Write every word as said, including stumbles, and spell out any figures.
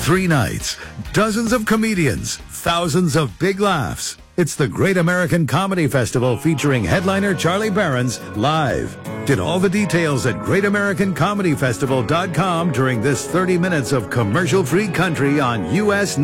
Three nights, dozens of comedians, thousands of big laughs. It's the Great American Comedy Festival featuring headliner Charlie Berens live. Get all the details at great american comedy festival dot com during this thirty minutes of commercial-free country on U S